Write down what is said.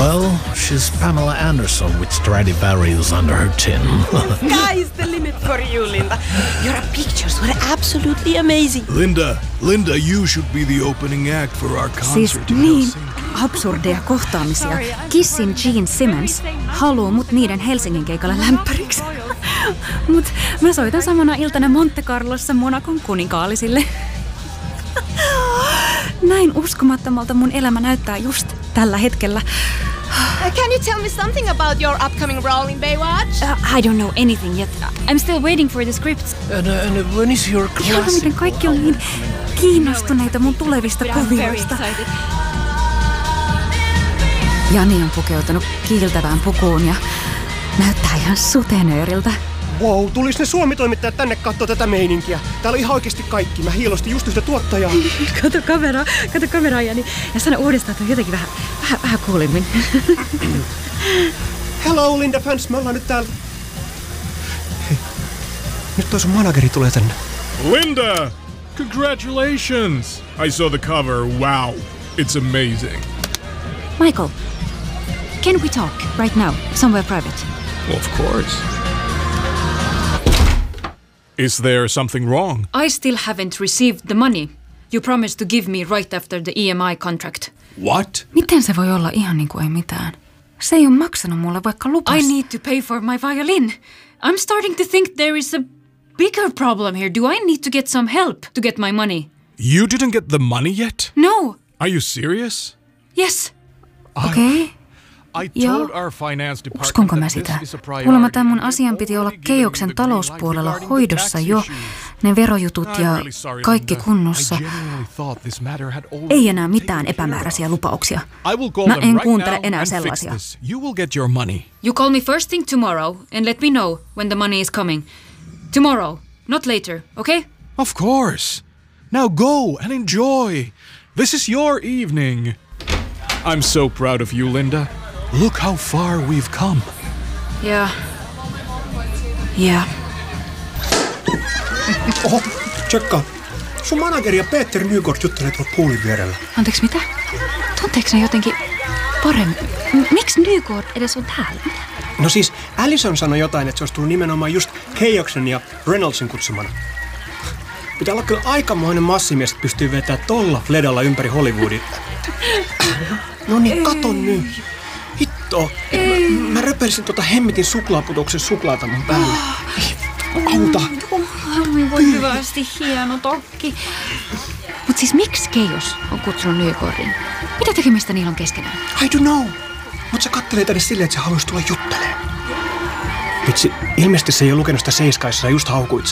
Well, she's Pamela Anderson with Stradivarius under her chin. Sky's the limit for you, Linda. Your pictures were absolutely amazing. Linda, you should be the opening act for our concert Siis in niin Helsinki. absurdeja kohtaamisia. Kissin Gene Simmons haluu mut niiden Helsingin keikalla lämpäriksi. Mut mä soitan samana iltana Monte Carlossa Monacon kuninkaallisille. Näin uskomattomalta mun elämä näyttää just tällä hetkellä. Can you tell me something about your upcoming role in Baywatch? I don't know anything yet. I'm still waiting for the scripts. And when is your Ihana, miten classic? kaikki on niin kiinnostuneita mun tulevista kuvioista. Jani on pukeutunut kiiltävään pukuun ja näyttää ihan sutenööriltä. Wow, tulis ne Suomi-toimittajat tänne kattoo tätä meininkiä. Täällä on ihan oikeesti kaikki. Mä hiilostin just yhtä tuottajaa. Kato kameraa, Jani. Ja sano uudestaan, että jotenkin vähän kuulimmin. Hello, Linda fans. Me ollaan nyt täällä. Hei, nyt toi sun manageri tulee tänne. Linda! Congratulations! I saw the cover. Wow. It's amazing. Michael, can we talk right now, somewhere private? Well, of course. Is there something wrong? I still haven't received the money you promised to give me right after the EMI contract. What? Miten se voi olla ihan niin kuin ei mitään? Se ei ole maksanut mulle vaikka lupas. I need to pay for my violin. I'm starting to think there is a bigger problem here. Do I need to get some help to get my money? You didn't get the money yet? No. Are you serious? Yes. Okei. I Joo. told our finance department Uskonko mä that this sitä? is a priority. Kuulemma tämän mun asian piti olla Keijoksen talouspuolella hoidossa jo. Ne verojutut ja kaikki kunnossa. Ei enää mitään epämääräisiä lupauksia. Mä en kuuntele enää sellaisia. You will get your money. You call me first thing tomorrow and let me know when the money is coming. Tomorrow, not later, okay? Of course. Now go and enjoy. This is your evening. I'm so proud of you, Linda. Look how far we've come. Yeah. Oho, tsekkaa. Sun manageri ja Peter Nygård juttelee tuolla poolin vierellä. Anteeksi, mitä? Tunteeko ne jotenkin paremmin? Miksi Nygård edes on täällä? No siis, Allison sanoi jotain, että se olisi tullut nimenomaan just Keijoksen ja Reynoldsin kutsumana. Pitää olla kyllä aikamoinen massimies, että pystyy vetämään tolla fledalla ympäri Hollywoodin. No niin, kato nyt. Hitto. Mä röpelisin tuota hemmetin suklaaputoksen suklaata mun päälle. Auta. Voi hyvästi, hieno tokki. Mut siis miksi Keijos on kutsunut Nygårdin? Mitä tekemistä niillä on keskenään? I don't know. Mut se kattelee tänne silleen, että se haluaisi tulla juttelemaan. Vitsi, ilmeisesti se ei ole lukenut sitä Seiskaissa ja just haukuit sen.